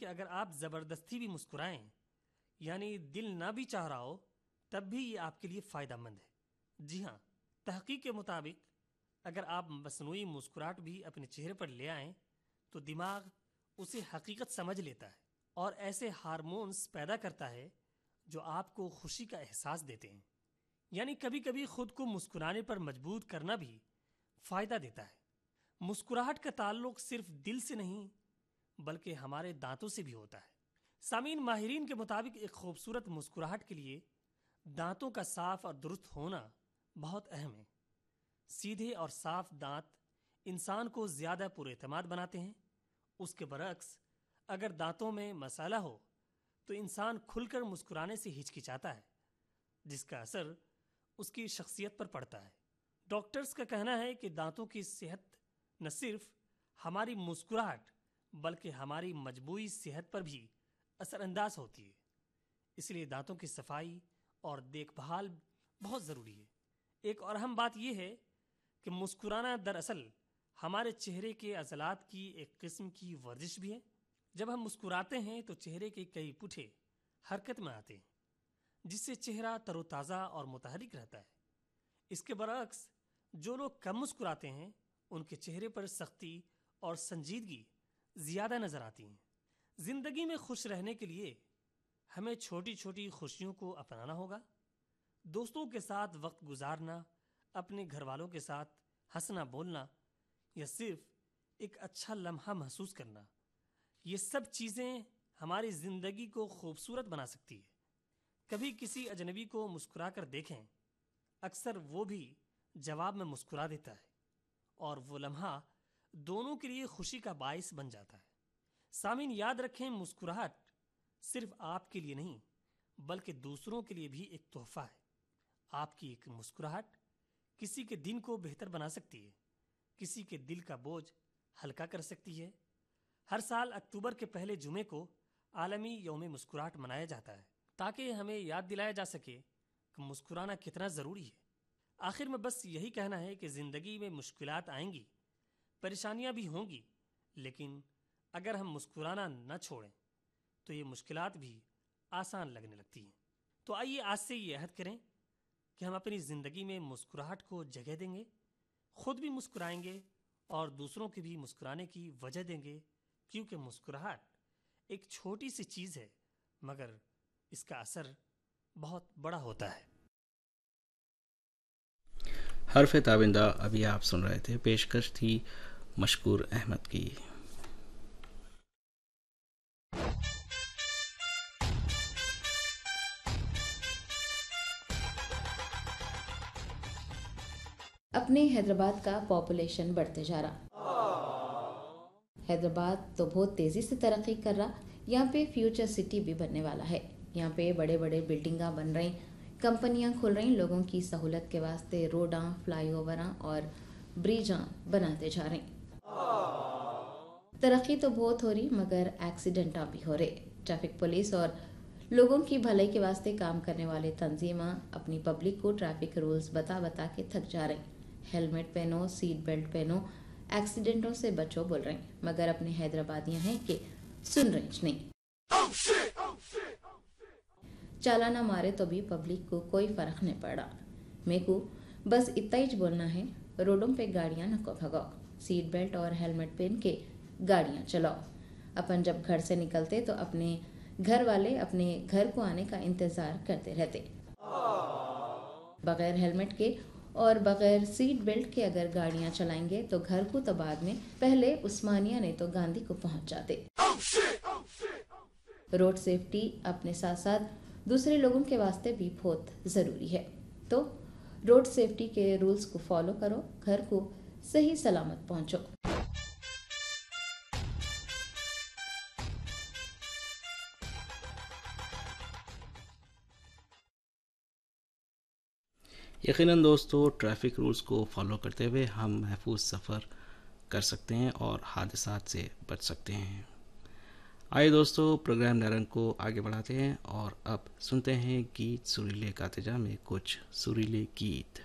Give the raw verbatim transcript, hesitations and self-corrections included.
کہ اگر آپ زبردستی بھی مسکرائیں، یعنی دل نہ بھی چاہ رہا ہو، تب بھی یہ آپ کے لیے فائدہ مند ہے۔ جی ہاں، تحقیق کے مطابق اگر آپ مصنوعی مسکراہٹ بھی اپنے چہرے پر لے آئیں تو دماغ اسے حقیقت سمجھ لیتا ہے اور ایسے ہارمونز پیدا کرتا ہے جو آپ کو خوشی کا احساس دیتے ہیں۔ یعنی کبھی کبھی خود کو مسکرانے پر مجبور کرنا بھی فائدہ دیتا ہے۔ مسکراہٹ کا تعلق صرف دل سے نہیں بلکہ ہمارے دانتوں سے بھی ہوتا ہے۔ سامعین، ماہرین کے مطابق ایک خوبصورت مسکراہٹ کے لیے دانتوں کا صاف اور درست ہونا بہت اہم ہے۔ سیدھے اور صاف دانت انسان کو زیادہ پر اعتماد بناتے ہیں۔ اس کے برعکس اگر دانتوں میں مسئلہ ہو تو انسان کھل کر مسکرانے سے ہچکچاتا ہے، جس کا اثر اس کی شخصیت پر پڑتا ہے۔ ڈاکٹرز کا کہنا ہے کہ دانتوں کی صحت نہ صرف ہماری مسکراہٹ بلکہ ہماری مجموعی صحت پر بھی اثر انداز ہوتی ہے۔ اس لیے دانتوں کی صفائی اور دیکھ بھال بہت ضروری ہے۔ ایک اور اہم بات یہ ہے کہ مسکرانا دراصل ہمارے چہرے کے عضلات کی ایک قسم کی ورزش بھی ہے۔ جب ہم مسکراتے ہیں تو چہرے کے کئی پٹھے حرکت میں آتے ہیں، جس سے چہرہ تر و تازہ اور متحرک رہتا ہے۔ اس کے برعکس جو لوگ کم مسکراتے ہیں ان کے چہرے پر سختی اور سنجیدگی زیادہ نظر آتی ہیں۔ زندگی میں خوش رہنے کے لیے ہمیں چھوٹی چھوٹی خوشیوں کو اپنانا ہوگا۔ دوستوں کے ساتھ وقت گزارنا، اپنے گھر والوں کے ساتھ ہنسنا بولنا یا صرف ایک اچھا لمحہ محسوس کرنا، یہ سب چیزیں ہماری زندگی کو خوبصورت بنا سکتی ہے۔ کبھی کسی اجنبی کو مسکرا کر دیکھیں، اکثر وہ بھی جواب میں مسکرا دیتا ہے اور وہ لمحہ دونوں کے لیے خوشی کا باعث بن جاتا ہے۔ سامعین، یاد رکھیں، مسکراہٹ صرف آپ کے لیے نہیں بلکہ دوسروں کے لیے بھی ایک تحفہ ہے۔ آپ کی ایک مسکراہٹ کسی کے دن کو بہتر بنا سکتی ہے، کسی کے دل کا بوجھ ہلکا کر سکتی ہے۔ ہر سال اکتوبر کے پہلے جمعے کو عالمی یوم مسکراہٹ منایا جاتا ہے تاکہ ہمیں یاد دلایا جا سکے کہ مسکرانا کتنا ضروری ہے۔ آخر میں بس یہی کہنا ہے کہ زندگی میں مشکلات آئیں گی، پریشانیاں بھی ہوں گی، لیکن اگر ہم مسکرانا نہ چھوڑیں تو یہ مشکلات بھی آسان لگنے لگتی ہیں۔ تو آئیے آج سے یہ عہد کریں کہ ہم اپنی زندگی میں مسکراہٹ کو جگہ دیں گے، خود بھی مسکرائیں گے اور دوسروں کے بھی مسکرانے کی وجہ دیں گے، کیونکہ مسکراہٹ ایک چھوٹی سی چیز ہے مگر اس کا اثر بہت بڑا ہوتا ہے۔ حرف تابندہ ابھی آپ سن رہے تھے، پیشکش تھی مشکور احمد کی۔ اپنے حیدرآباد کا پاپولیشن بڑھتے جا رہا۔ حیدرآباد تو بہت تیزی سے ترقی کر رہا، یہاں پہ فیوچر سٹی بھی بننے والا ہے۔ یہاں پہ بڑے بڑے بلڈنگاں بن رہی، کمپنیاں کھل رہی، لوگوں کی سہولت کے واسطے روڈاں، فلائی اووراں اور بریجاں بناتے جا رہے۔ ترقی تو بہت ہو رہی مگر ایکسیڈنٹاں بھی ہو رہے۔ ٹریفک پولیس اور لوگوں کی بھلائی کے واسطے کام کرنے والے تنظیماں اپنی پبلک کو ٹریفک رولز بتا بتا کے تھک جا رہے۔ ہیلمٹ پہنو، سیٹ بیلٹ پہنو، ایکسیڈنٹوں سے بچو بول رہے ہیں، مگر اپنے حیدرآبادیاں ہیں کہ سن رہے نہیں۔ چالانہ مارے تو بھی پبلک کو کوئی فرق نہیں پڑ رہا۔ میرے کو بس اتنا ہی بولنا ہے، روڈوں پہ گاڑیاں نہ کو بھگاؤ، سیٹ بیلٹ اور ہیلمٹ پہن کے گاڑیاں چلاؤ۔ اپن جب گھر سے نکلتے تو اپنے گھر والے اپنے گھر کو آنے کا انتظار کرتے رہتے۔ بغیر ہیلمٹ کے اور بغیر سیٹ بیلٹ کے اگر گاڑیاں چلائیں گے تو گھر کو تو بعد میں، پہلے عثمانیہ نے تو گاندھی کو پہنچ جاتے۔ روڈ سیفٹی اپنے ساتھ ساتھ دوسرے لوگوں کے واسطے بھی بہت ضروری ہے، تو روڈ سیفٹی کے رولز کو فالو کرو، گھر کو صحیح سلامت پہنچو۔ یقیناً دوستو، ٹریفک رولز کو فالو کرتے ہوئے ہم محفوظ سفر کر سکتے ہیں اور حادثات سے بچ سکتے ہیں۔ آئے دوستو، پروگرام نرنگ کو آگے بڑھاتے ہیں اور اب سنتے ہیں گیت سریلے کا تجا میں کچھ سریلے گیت۔